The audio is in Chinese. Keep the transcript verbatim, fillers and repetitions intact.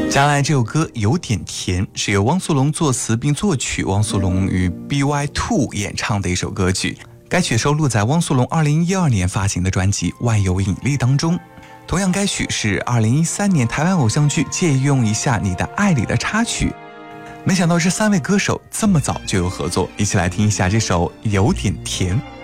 接下来这首歌有点甜，是由汪苏泷作词并作曲，汪苏泷与 B Y Two 演唱的一首歌曲。该曲收录在汪苏泷二零一二年发行的专辑《万有引力》当中。同样，该曲是二零一三年台湾偶像剧《借用一下你的爱》里的插曲。没想到这三位歌手这么早就有合作，一起来听一下这首有点甜。